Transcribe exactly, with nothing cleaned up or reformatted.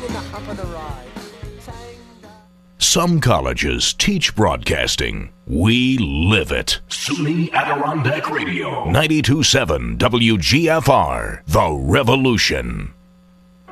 in the hump of the ride. Some colleges teach broadcasting. We live it. SUNY Adirondack Radio. ninety-two point seven W G F R. The Revolution.